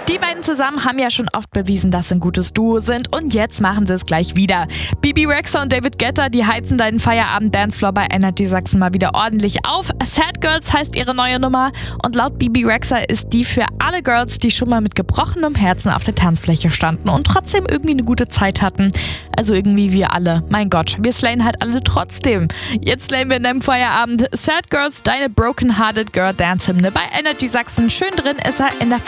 Die beiden zusammen haben ja schon oft bewiesen, dass sie ein gutes Duo sind und jetzt machen sie es gleich wieder. Bibi Rexha und David Guetta, die heizen deinen Feierabend-Dancefloor bei Energy Sachsen mal wieder ordentlich auf. Sad Girls heißt ihre neue Nummer und laut Bibi Rexha ist die für alle Girls, die schon mal mit gebrochenem Herzen auf der Tanzfläche standen und trotzdem irgendwie eine gute Zeit hatten. Also irgendwie wir alle. Mein Gott, wir slayen halt alle trotzdem. Jetzt slayen wir in deinem Feierabend Sad Girls, deine Broken Hearted Girl Dance Hymne bei Energy Sachsen. Schön drin ist er in der